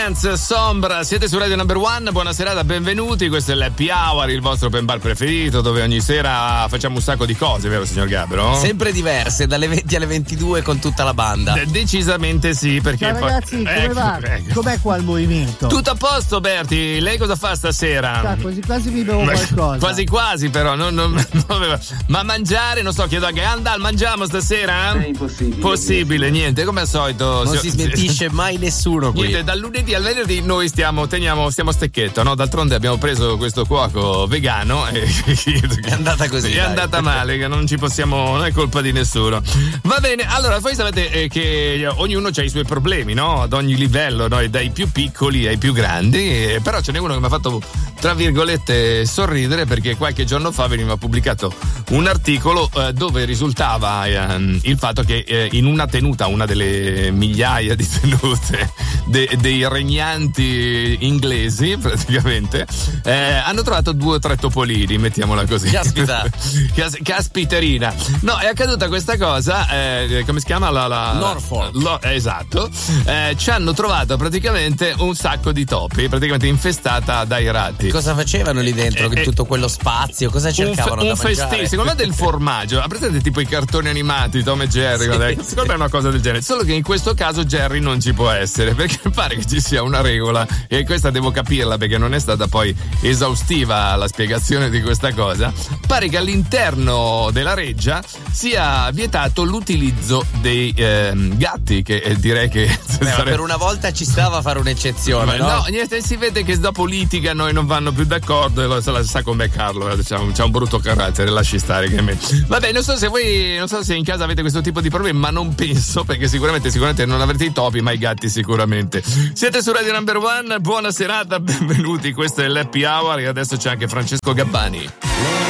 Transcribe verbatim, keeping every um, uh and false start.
Sombra, siete su Radio Number One, buona serata, benvenuti, questo è l'Happy Hour, il vostro open bar preferito dove ogni sera facciamo un sacco di cose, vero signor Gabbro? Sempre diverse, dalle venti alle ventidue con tutta la banda. De- decisamente sì, perché Ciao ragazzi, poi... come ecco, va? ecco. Com'è qua il movimento? Tutto a posto Berti, lei cosa fa stasera? Ah, quasi quasi mi bevo qualcosa. Quasi quasi però, non, non, non, ma mangiare, non so, chiedo a Gandal, mangiamo stasera? È impossibile. Possibile, niente, come al solito. Non si smentisce mai nessuno qui. Niente, dal lunedì al venerdì noi stiamo, teniamo, stiamo a stecchetto, no? D'altronde abbiamo preso questo cuoco vegano e è andata così. È dai. andata male, che non ci possiamo, non è colpa di nessuno. Va bene, allora voi sapete eh, che ognuno ha i suoi problemi, no? Ad ogni livello, no? Dai più piccoli ai più grandi, eh, però ce n'è uno che mi ha fatto, tra virgolette, sorridere perché qualche giorno fa veniva pubblicato un articolo eh, dove risultava eh, il fatto che eh, in una tenuta, una delle migliaia di tenute de, dei regnanti inglesi praticamente eh, hanno trovato due o tre topolini, mettiamola così. Caspita. Cas- caspiterina. No, è accaduta questa cosa, eh, come si chiama? La, la, Norfolk. Lo, eh, esatto. Eh, ci hanno trovato praticamente un sacco di topi, praticamente infestata dai ratti. Cosa facevano lì dentro? Eh, eh, tutto quello spazio? Cosa cercavano un, da un mangiare? festino, secondo me del formaggio. Ha presente tipo i cartoni animati, Tom e Jerry? Sì, guarda, sì. Secondo me è una cosa del genere. Solo che in questo caso Jerry non ci può essere, perché pare che ci sia una regola, e questa devo capirla perché non è stata poi esaustiva la spiegazione di questa cosa. Pare che all'interno della reggia sia vietato l'utilizzo dei ehm, gatti, che eh, direi che Beh, sarebbe... per una volta ci stava a fare un'eccezione, no? no, niente, si vede che dopo litiga noi non vanno più d'accordo, e lo sa, sa com'è Carlo, eh, c'ha un, c'ha un brutto carattere, lasci stare che me. Vabbè, non so se voi, non so se in casa avete questo tipo di problemi, ma non penso, perché sicuramente sicuramente non avrete i topi, ma i gatti sicuramente. Siete su Radio Number One, buona serata, benvenuti, questo è l'Happy Hour e adesso c'è anche Francesco Gabbani.